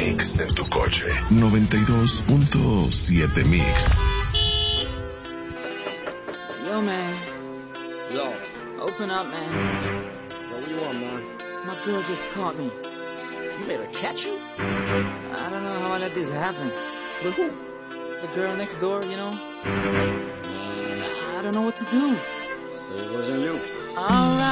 Mix en tu coche. 92.7 Mix. Yo, man. Yo. Open up, man. Yo, what you want, man? My girl just caught me. You made her catch you? I don't know how I let this happen. With who? The girl next door, you know? I don't know what to do. So it wasn't you. Alright.